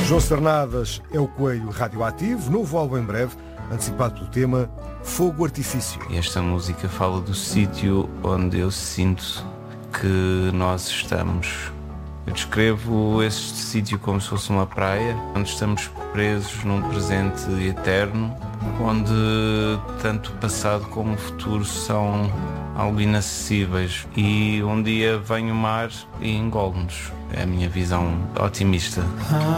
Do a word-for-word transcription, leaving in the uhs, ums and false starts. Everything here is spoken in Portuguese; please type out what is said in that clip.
João Sarnadas é o coelho radioativo, novo álbum em breve, antecipado pelo tema Fogo Artifício. Esta música fala do sítio onde eu sinto que nós estamos. Eu descrevo este sítio como se fosse uma praia, onde estamos presos num presente eterno, onde tanto o passado como o futuro são algo inacessíveis e um dia vem o mar e engole-nos. É a minha visão otimista.